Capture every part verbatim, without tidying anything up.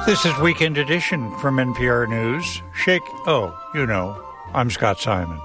This is Weekend Edition from N P R News. Shake, oh, you know, I'm Scott Simon.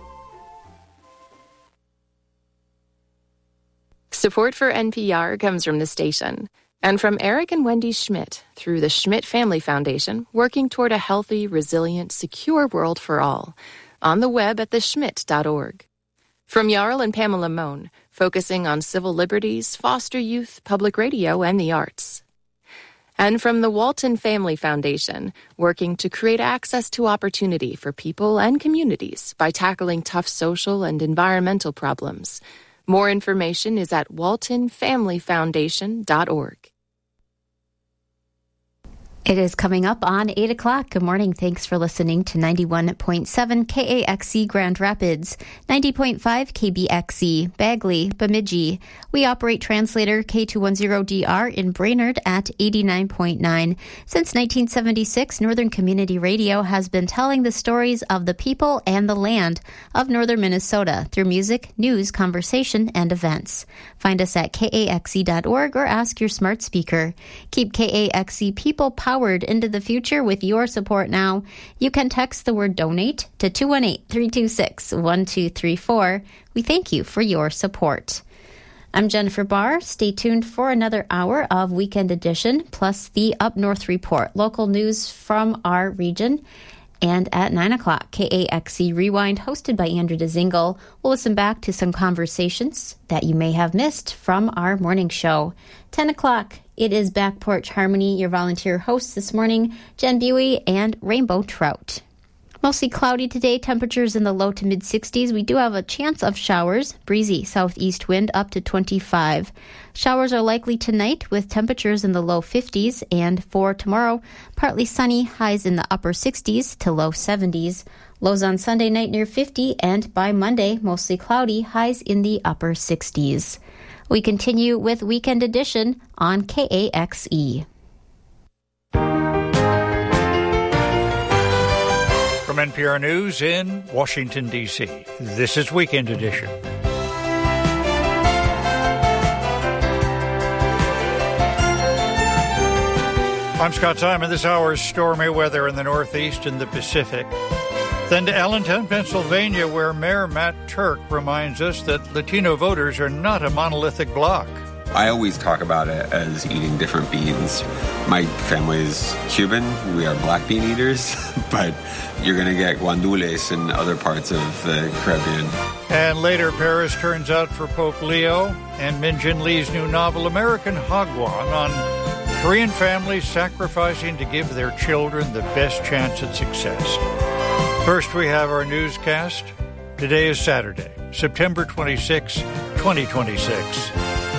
Support for N P R comes from the station and from Eric and Wendy Schmidt through the Schmidt Family Foundation, working toward a healthy, resilient, secure world for all. On the web at the schmidt dot org. From Jarl and Pamela Mohn, focusing on civil liberties, foster youth, public radio, and the arts. And from the Walton Family Foundation, working to create access to opportunity for people and communities by tackling tough social and environmental problems. More information is at walton family foundation dot org. It is coming up on eight o'clock. Good morning. Thanks for listening to ninety-one point seven K A X E Grand Rapids, ninety point five K B X E Bagley, Bemidji. We operate translator K two ten D R in Brainerd at eighty-nine point nine. Since nineteen seventy-six, Northern Community Radio has been telling the stories of the people and the land of northern Minnesota through music, news, conversation, and events. Find us at K A X E dot org or ask your smart speaker. Keep K A X E people powered into the future with your support now. You can text the word donate to two one eight, three two six, one two three four. We thank you for your support. I'm Jennifer Barr. Stay tuned for another hour of Weekend Edition, plus the Up North Report, local news from our region. And at nine o'clock, K A X E Rewind, hosted by Andrew DeZingle. We'll listen back to some conversations that you may have missed from our morning show. ten o'clock, it is Back Porch Harmony. Your volunteer hosts this morning, Jen Buey and Rainbow Trout. Mostly cloudy today, temperatures in the low to mid-sixties. We do have a chance of showers, breezy southeast wind up to twenty-five. Showers are likely tonight with temperatures in the low fifties, and for tomorrow, partly sunny, highs in the upper sixties to low seventies. Lows on Sunday night near fifty, and by Monday, mostly cloudy, highs in the upper sixties. We continue with Weekend Edition on K A X E. From N P R News in Washington, D C, this is Weekend Edition. I'm Scott Simon. This hour's stormy weather in the Northeast and the Pacific. Then to Allentown, Pennsylvania, where Mayor Matt Turk reminds us that Latino voters are not a monolithic bloc. I always talk about it as eating different beans. My family is Cuban. We are black bean eaters, but you're going to get guandules in other parts of the Caribbean. And later, Paris turns out for Pope Leo, and Min Jin Lee's new novel, American Hagwon, on Korean families sacrificing to give their children the best chance at success. First, we have our newscast. Today is Saturday, September twenty-sixth, twenty twenty-six.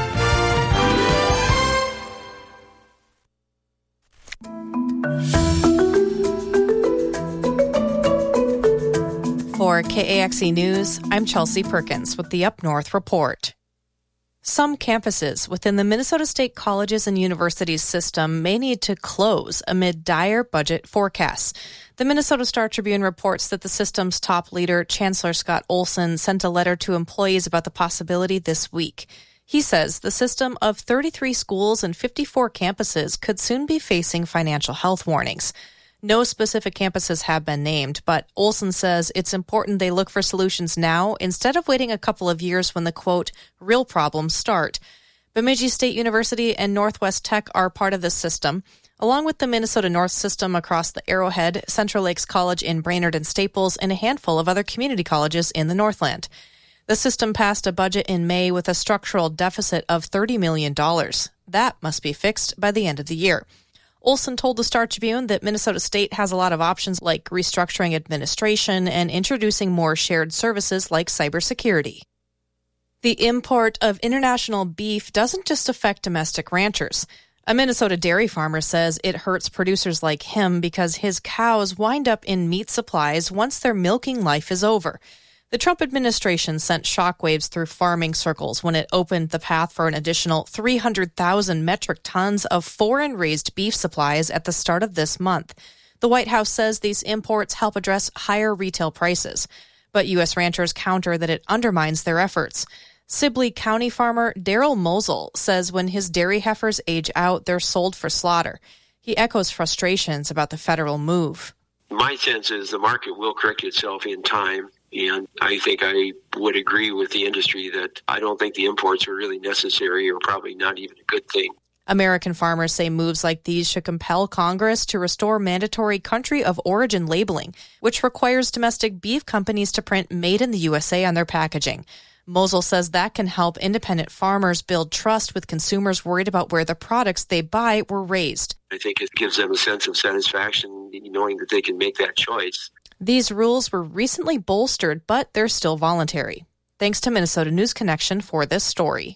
For K A X E News, I'm Chelsea Perkins with the Up North Report. Some campuses within the Minnesota State Colleges and Universities system may need to close amid dire budget forecasts. The Minnesota Star Tribune reports that the system's top leader, Chancellor Scott Olson, sent a letter to employees about the possibility this week. He says the system of thirty-three schools and fifty-four campuses could soon be facing financial health warnings. No specific campuses have been named, but Olson says it's important they look for solutions now instead of waiting a couple of years when the, quote, real problems start. Bemidji State University and Northwest Tech are part of this system, along with the Minnesota North system across the Arrowhead, Central Lakes College in Brainerd and Staples, and a handful of other community colleges in the Northland. The system passed a budget in May with a structural deficit of thirty million dollars. That must be fixed by the end of the year. Olson told the Star Tribune that Minnesota State has a lot of options like restructuring administration and introducing more shared services like cybersecurity. The import of international beef doesn't just affect domestic ranchers. A Minnesota dairy farmer says it hurts producers like him because his cows wind up in meat supplies once their milking life is over. The Trump administration sent shockwaves through farming circles when it opened the path for an additional three hundred thousand metric tons of foreign-raised beef supplies at the start of this month. The White House says these imports help address higher retail prices, but U S ranchers counter that it undermines their efforts. Sibley County farmer Daryl Mosel says when his dairy heifers age out, they're sold for slaughter. He echoes frustrations about the federal move. My sense is the market will correct itself in time. And I think I would agree with the industry that I don't think the imports are really necessary or probably not even a good thing. American farmers say moves like these should compel Congress to restore mandatory country of origin labeling, which requires domestic beef companies to print Made in the U S A on their packaging. Mosel says that can help independent farmers build trust with consumers worried about where the products they buy were raised. I think it gives them a sense of satisfaction knowing that they can make that choice. These rules were recently bolstered, but they're still voluntary. Thanks to Minnesota News Connection for this story.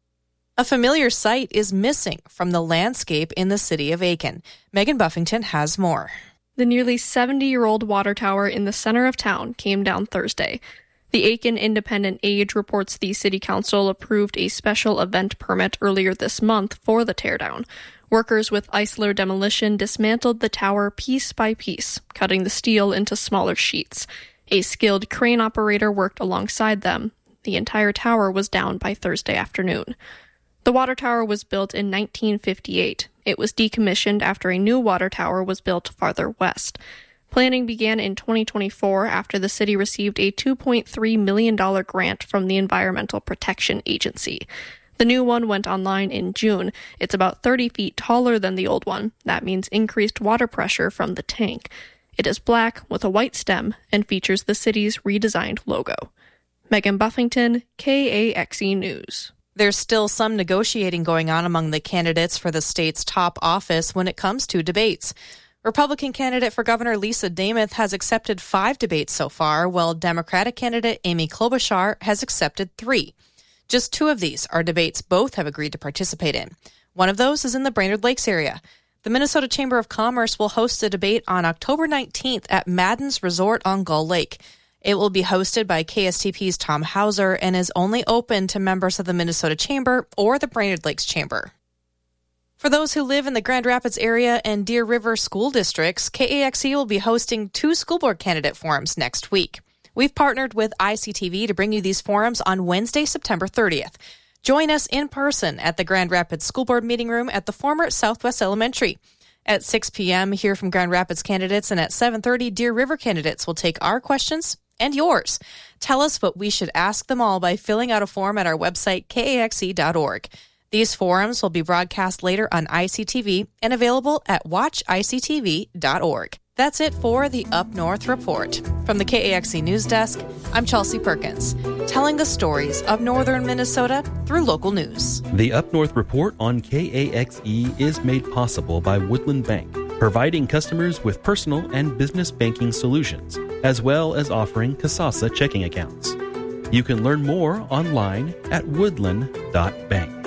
A familiar sight is missing from the landscape in the city of Aitkin. Megan Buffington has more. The nearly seventy-year-old water tower in the center of town came down Thursday. The Aitkin Independent Age reports the City Council approved a special event permit earlier this month for the teardown. Workers with Eisler Demolition dismantled the tower piece by piece, cutting the steel into smaller sheets. A skilled crane operator worked alongside them. The entire tower was down by Thursday afternoon. The water tower was built in nineteen fifty-eight. It was decommissioned after a new water tower was built farther west. Planning began in twenty twenty-four after the city received a two point three million dollars grant from the Environmental Protection Agency. The new one went online in June. It's about thirty feet taller than the old one. That means increased water pressure from the tank. It is black with a white stem and features the city's redesigned logo. Megan Buffington, K A X E News. There's still some negotiating going on among the candidates for the state's top office when it comes to debates. Republican candidate for governor Lisa Namath has accepted five debates so far, while Democratic candidate Amy Klobuchar has accepted three. Just two of these are debates both have agreed to participate in. One of those is in the Brainerd Lakes area. The Minnesota Chamber of Commerce will host a debate on October nineteenth at Madden's Resort on Gull Lake. It will be hosted by K S T P's Tom Hauser and is only open to members of the Minnesota Chamber or the Brainerd Lakes Chamber. For those who live in the Grand Rapids area and Deer River school districts, K A X E will be hosting two school board candidate forums next week. We've partnered with I C T V to bring you these forums on Wednesday, September thirtieth. Join us in person at the Grand Rapids School Board Meeting Room at the former Southwest Elementary. At six p.m., hear from Grand Rapids candidates, and at seven thirty, Deer River candidates will take our questions and yours. Tell us what we should ask them all by filling out a form at our website, K A X E dot org. These forums will be broadcast later on I C T V and available at watch I C T V dot org. That's it for the Up North Report. From the K A X E News Desk, I'm Chelsea Perkins, telling the stories of northern Minnesota through local news. The Up North Report on K A X E is made possible by Woodland Bank, providing customers with personal and business banking solutions, as well as offering Kasasa checking accounts. You can learn more online at woodland dot bank.